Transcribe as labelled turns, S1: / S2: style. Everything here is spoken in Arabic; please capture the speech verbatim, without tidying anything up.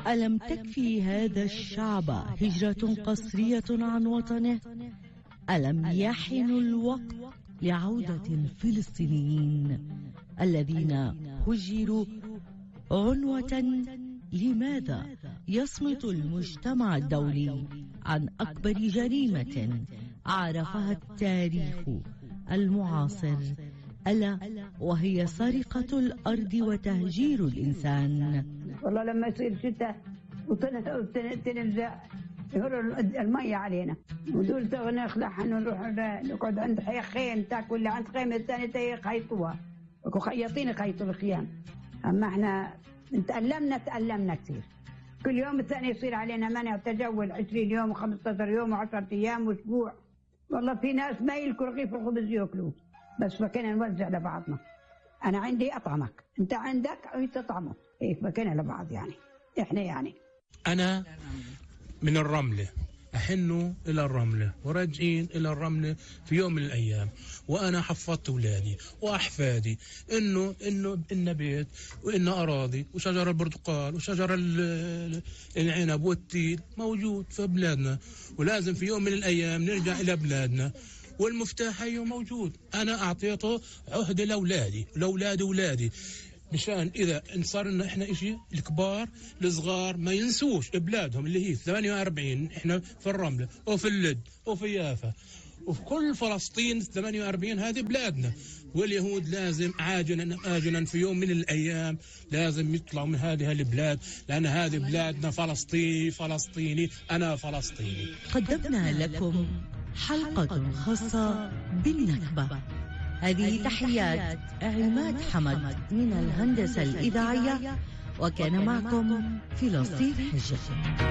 S1: ألم تكفي هذا الشعب هجرة قسرية عن وطنه؟ ألم يحن الوقت لعودة الفلسطينيين الذين هجروا عنوة؟ لماذا يصمت المجتمع الدولي عن أكبر جريمة عرفها التاريخ المعاصر، ألا وهي سرقة الأرض وتهجير الإنسان؟
S2: والله لما يصير شتاء وتنزل يهر المية علينا، ودول نخلع نروح نقعد عند خيم تاكل عند خيمة الثانية يخيطوها، وخياطين يخيطوا الخيام. أما احنا تألمنا تألمنا كثير. كل يوم الثاني يصير علينا منع تجول عشرين يوم وخمسة عشر يوم وعشرة أيام وأسبوع. والله في ناس ما يلكوا رغيف الخبز ياكلوه، بس فكنا نوزع لبعضنا. أنا عندي أطعمك، أنت عندك أنت تطعمه، هيك فكنا لبعض يعني. إحنا يعني
S3: أنا من الرملة، أحن إلى الرملة وراجعين إلى الرملة في يوم من الأيام، وأنا حفظت أولادي وأحفادي إنه إنه إن بيت وإن أراضي وشجر البرتقال وشجر العنب والتين موجود في بلادنا، ولازم في يوم من الأيام نرجع إلى بلادنا، والمفتاح هي موجود. أنا أعطيته عهدة لأولادي لأولاد أولادي، مشان إذا صار لنا إحنا إشي الكبار الصغار ما ينسوش بلادهم اللي هي ثمانية وأربعين. إحنا في الرملة وفي اللد وفي يافا وفي كل فلسطين ثمانية وأربعين هذه بلادنا، واليهود لازم عاجلا آجلا في يوم من الأيام لازم يطلعوا من هذه البلاد، لأن هذه بلادنا فلسطيني فلسطيني أنا فلسطيني.
S1: قدمنا لكم حلقة خاصة بالنكبة. هذه تحيات عماد حمد من الهندسة الإذاعية، وكان معكم فلسطين حجة.